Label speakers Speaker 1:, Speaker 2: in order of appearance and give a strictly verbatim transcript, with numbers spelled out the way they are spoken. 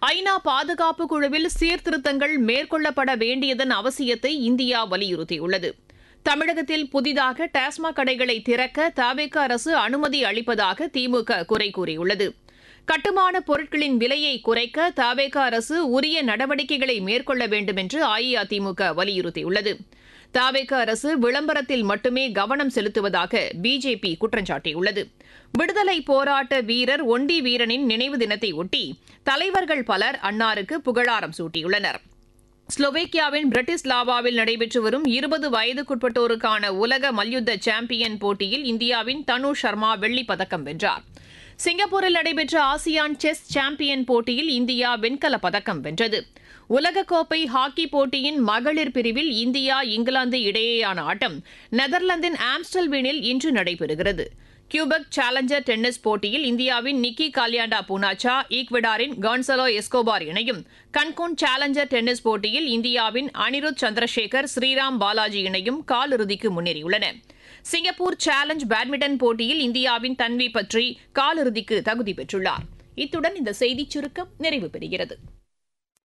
Speaker 1: ஐநா பாதுகாப்பு குழுவில் சீர்திருத்தங்கள் மேற்கொள்ளப்பட வேண்டியதன் அவசியத்தை இந்தியா வலியுறுத்தியுள்ளது. தமிழகத்தில் புதிதாக டாஸ்மாக் கடைகளை திறக்க தவேக அரசு அனுமதி அளிப்பதாக திமுக குறை கூறியுள்ளது. கட்டுமான பொருட்களின் விலையை குறைக்க தவேக அரசு உரிய நடவடிக்கைகளை மேற்கொள்ள வேண்டும் என்று அஇஅதிமுக வலியுறுத்தியுள்ளது. தவேக அரசு விளம்பரத்தில் மட்டுமே கவனம் செலுத்துவதாக பிஜேபி குற்றம் சாட்டியுள்ளது. விடுதலை போராட்ட வீரர் ஒண்டி வீரனின் நினைவு தினத்தை ஒட்டி தலைவர்கள் பலர் அன்னாருக்கு புகழாரம் சூட்டியுள்ளனர். ஸ்லோவேக்கியாவின் பிரிட்டிஸ்லாவாவில் நடைபெற்று வரும் இருபது வயதுக்குட்பட்டோருக்கான உலக மல்யுத்த சாம்பியன் போட்டியில் இந்தியாவின் தனு சர்மா வெள்ளிப் பதக்கம் வென்றார். சிங்கப்பூரில் நடைபெற்ற ஆசியான் செஸ் சாம்பியன் போட்டியில் இந்தியா வெண்கலப் பதக்கம் வென்றது. உலகக்கோப்பை ஹாக்கி போட்டியின் மகளிர் பிரிவில் இந்தியா இங்கிலாந்து இடையேயான ஆட்டம் நெதர்லாந்தின் ஆம்ஸ்டல்வீனில் இன்று நடைபெறுகிறது. கியூபெக் சேலஞ்சர் டென்னிஸ் போட்டியில் இந்தியாவின் நிக்கி காலியாண்டா பூனாச்சா, ஈக்வெடாரின் கான்சலோ எஸ்கோபார் இணையும், கன்கூன் சேலஞ்சர் டென்னிஸ் போட்டியில் இந்தியாவின் அனிருத் சந்திரசேகர், ஸ்ரீராம் பாலாஜி இணையும் காலிறுதிக்கு முன்னேறியுள்ளன. சிங்கப்பூர் சேலஞ்ச் பேட்மிண்டன் போட்டியில் இந்தியாவின் தன்வி பட்ரி காலிறுதிக்கு தகுதி பெற்றுள்ளார். இத்துடன் இந்த செய்திச் சுருக்கம் நிறைவு பெறுகிறது.